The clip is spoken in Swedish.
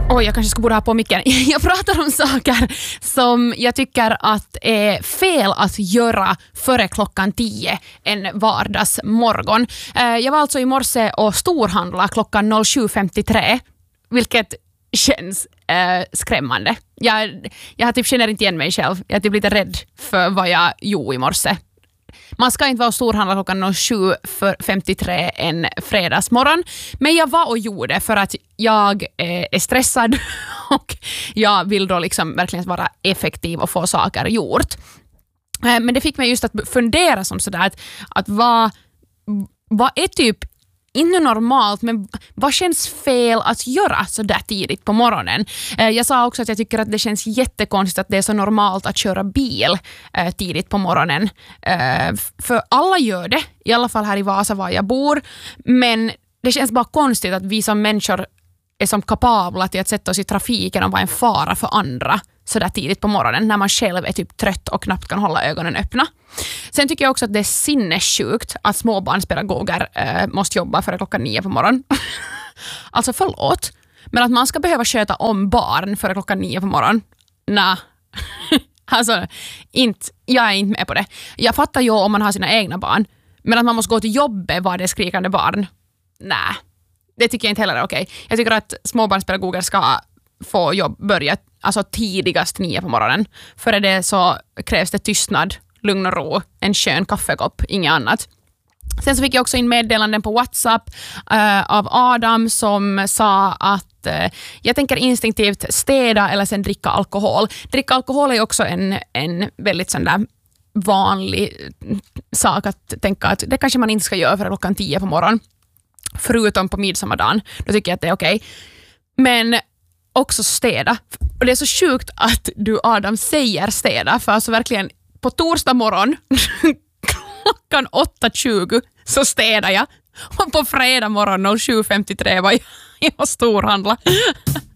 Oj, jag kanske ska borde ha på micken. Jag pratar om saker som jag tycker att är fel att göra före klockan 10 en vardagsmorgon. Jag var alltså i morse och storhandla klockan 07.53, vilket känns skrämmande. Jag typ känner inte igen mig själv. Jag är typ lite rädd för vad jag gjorde i morse. Man ska inte vara och storhandla klockan 07.53 en fredagsmorgon. Men jag var och gjorde för att jag är stressad och jag vill då liksom verkligen vara effektiv och få saker gjort. Men det fick mig just att fundera som sådär att vad är typ inte normalt, men vad känns fel att göra så där tidigt på morgonen? Jag sa också att jag tycker att det känns jättekonstigt att det är så normalt att köra bil tidigt på morgonen. För alla gör det, i alla fall här i Vasa var jag bor, men det känns bara konstigt att vi som människor är som kapabla till att sätta oss i trafiken och vara en fara för andra så där tidigt på morgonen när man själv är typ trött och knappt kan hålla ögonen öppna. Sen tycker jag också att det är sinnessjukt att småbarnspedagoger måste jobba före klockan 9 på morgonen. Alltså förlåt, men att man ska behöva sköta om barn före klockan 9 på morgonen. Nej. Alltså, jag är inte med på det. Jag fattar ju om man har sina egna barn, men att man måste gå till jobbet var det skrikande barn. Nej, det tycker jag inte heller är okej. Jag tycker att småbarnspedagoger ska få börja alltså tidigast 9 på morgonen. Före det så krävs det tystnad, lugn och ro, en skön kaffekopp, inget annat. Sen så fick jag också in meddelanden på WhatsApp av Adam som sa att jag tänker instinktivt städa eller sen dricka alkohol. Dricka alkohol är också en väldigt sån där vanlig sak att tänka att det kanske man inte ska göra för klockan 10 på morgonen. Förutom på midsommardagen. Då tycker jag att det är okej. Men också städa. Och det är så sjukt att du, Adam, säger städa. För alltså verkligen på torsdag morgon klockan 8.20 så städar jag. Och på fredag morgon 07.53 var jag och storhandla.